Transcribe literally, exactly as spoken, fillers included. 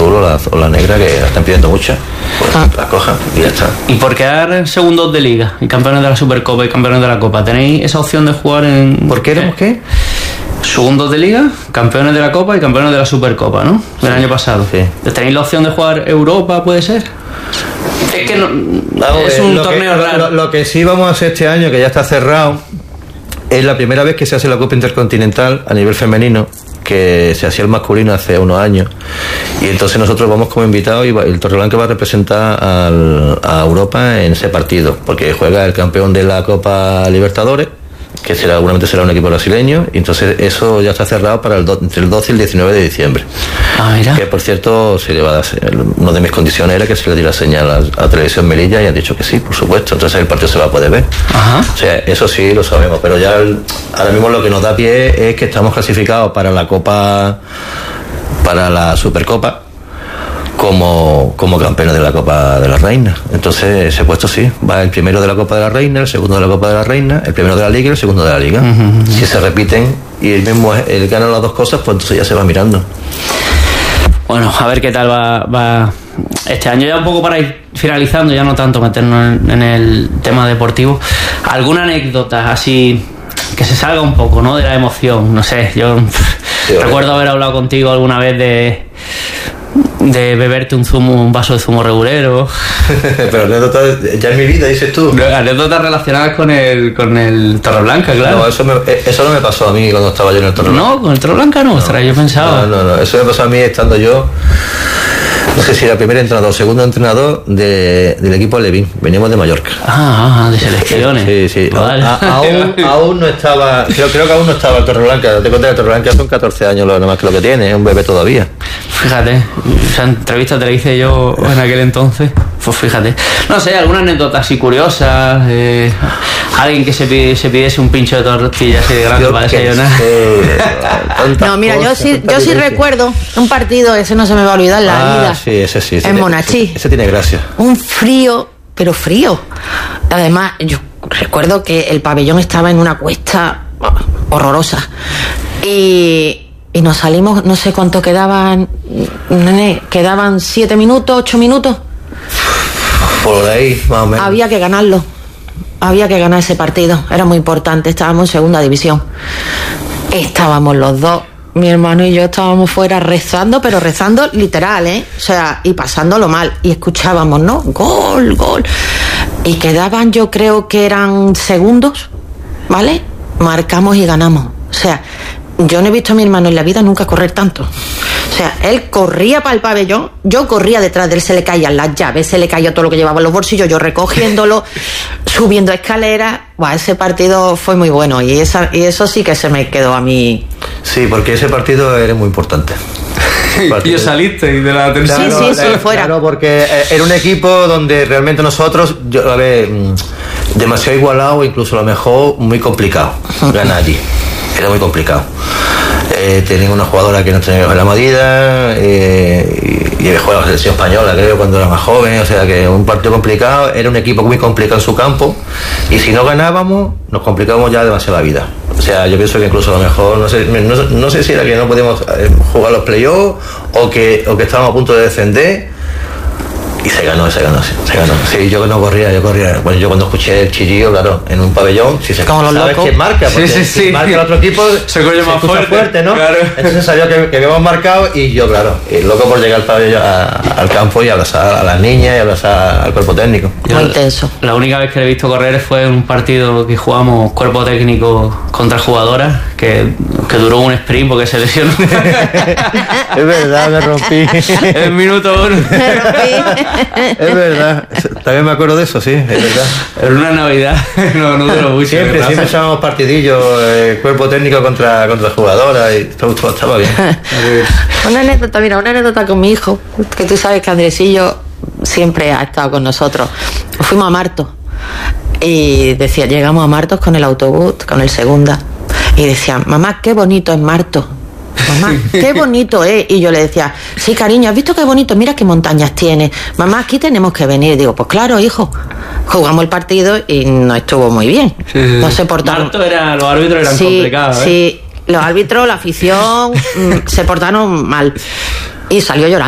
azul o la, o la negra, que la están pidiendo muchas, pues ah. la cojan y ya está. ¿Y por quedar segundos de liga y campeones de la Supercopa y campeones de la Copa? ¿Tenéis esa opción de jugar en...? ¿Por qué éramos qué? Segundos de liga, campeones de la Copa y campeones de la Supercopa, ¿no? Del sí. año pasado. Sí. ¿Tenéis la opción de jugar Europa, puede ser? Es que no, Vamos, es un lo torneo que, raro. Lo, lo que sí vamos a hacer este año, que ya está cerrado, es la primera vez que se hace la Copa Intercontinental a nivel femenino, que se hacía el masculino hace unos años, y entonces nosotros vamos como invitados y el Torreblanca va a representar al, a Europa en ese partido, porque juega el campeón de la Copa Libertadores, que será, seguramente será un equipo brasileño, y entonces eso ya está cerrado para el do, entre el doce y el diecinueve de diciembre. Ah, mira. Que por cierto, se le va a dar, una de mis condiciones era que se le diera señal a, a Televisión Melilla, y han dicho que sí, por supuesto, entonces el partido se va a poder ver. Ajá. O sea, eso sí lo sabemos, pero ya el, ahora mismo lo que nos da pie es que estamos clasificados para la Copa, para la Supercopa, como, como campeones de la Copa de la Reina. Entonces ese puesto sí, va el primero de la Copa de la Reina, el segundo de la Copa de la Reina, el primero de la Liga y el segundo de la Liga. Uh-huh. Si se repiten y el mismo el gana las dos cosas, pues entonces ya se va mirando. Bueno, a ver qué tal va, va este año. Ya un poco para ir finalizando, ya no tanto meternos en, en el tema deportivo. ¿Alguna anécdota así que se salga un poco, ¿no?, de la emoción? No sé, yo sí, recuerdo haber hablado contigo alguna vez de de beberte un zumo, un vaso de zumo regulero. Pero anécdotas ya en mi vida, dices tú. Anécdotas relacionadas con el con el Torreblanca, claro. No, eso, me, eso no me pasó a mí cuando estaba yo en el Torreblanca. No, con el Torreblanca no, no. Ostras, yo pensaba. No, no, no, eso me pasó a mí estando yo, no sé si era primer entrenador, segundo entrenador de, del equipo Levín. Veníamos de Mallorca. Ah, ah de selecciones. Sí, sí. Vale. A, aún, aún no estaba, creo, creo que aún no estaba el Torreblanca. Te conté, el Torreblanca son catorce años lo más que lo que tiene, es un bebé todavía. Fíjate, esa entrevista te la hice yo en aquel entonces. Pues fíjate. No sé, alguna anécdota así curiosa. Eh, alguien que se, pide, se pidiese un pincho de tortilla así de grande yo para desayunar. No, mira, cosas, yo sí, yo sí recuerdo un partido, ese no se me va a olvidar en la ah, vida. Sí, ese sí. Ese en tiene, Monachí. Ese, ese tiene gracia. Un frío, pero frío. Además, yo recuerdo que el pabellón estaba en una cuesta horrorosa. Y. Y nos salimos, no sé cuánto quedaban, nene, quedaban siete minutos, ocho minutos. Por ahí, más o menos. Había que ganarlo, había que ganar ese partido, era muy importante, estábamos en segunda división. Estábamos los dos, mi hermano y yo estábamos fuera rezando, pero rezando literal, ¿eh? O sea, y pasándolo mal, y escuchábamos, ¿no? Gol, gol. Y quedaban, yo creo que eran segundos, ¿vale? Marcamos y ganamos, o sea... Yo no he visto a mi hermano en la vida nunca correr tanto. O sea, él corría para el pabellón, yo corría detrás de él, se le caían las llaves, se le caía todo lo que llevaba en los bolsillos, yo recogiéndolo, subiendo escaleras. Buah, ese partido fue muy bueno y, esa, y eso sí que se me quedó a mí. Sí, porque ese partido era muy importante. Y saliste de la tensión. Claro, sí, sí, sí, fuera. Claro, porque era un equipo donde realmente nosotros, yo, a ver, demasiado igualado, incluso a lo mejor muy complicado ganar allí. Era muy complicado. Eh, tenía una jugadora que no tenía la medida eh, y, y jugaba la selección española, creo, cuando era más joven. O sea que un partido complicado, era un equipo muy complicado en su campo y si no ganábamos nos complicábamos ya demasiado la vida. O sea, yo pienso que incluso a lo mejor, no sé, no, no sé si era que no podíamos jugar los playoffs o que, o que estábamos a punto de descender. Y se ganó, se ganó, se ganó. Sí, yo no corría, yo corría. Bueno, yo cuando escuché el chillido, claro, en un pabellón, si se como los sabes locos. Que marca, porque sí, sí, si marca el otro equipo, se coge más fuerte, fuerte, ¿no? Claro. Entonces salió que, que habíamos marcado y yo, claro, y loco por llegar al pabellón, a, al campo y abrazar a las niñas y abrazar al cuerpo técnico. Muy intenso. La única vez que le he visto correr fue en un partido que jugamos cuerpo técnico contra jugadoras, que, que duró un sprint porque se lesionó. Es verdad, me rompí. El minuto uno. Me rompí. Es verdad. También me acuerdo de eso, sí, es verdad. Era una Navidad, no, no duró mucho. Siempre, siempre echábamos partidillos, eh, cuerpo técnico contra, contra jugadoras y todo, todo estaba bien. Una anécdota, mira, una anécdota con mi hijo, que tú sabes que Andresillo siempre ha estado con nosotros. Fuimos a Martos y decía, llegamos a Martos con el autobús, con el segunda, y decía, mamá, qué bonito es Martos. Mamá, qué bonito es. Y yo le decía, sí, cariño, ¿has visto qué bonito? Mira qué montañas tiene. Mamá, aquí tenemos que venir. Digo, pues claro, hijo. Jugamos el partido y no estuvo muy bien. Sí, sí, no se portaron. Marto era, los árbitros eran sí, complicados, ¿eh? Sí, los árbitros, la afición, se portaron mal. Y salió llorando.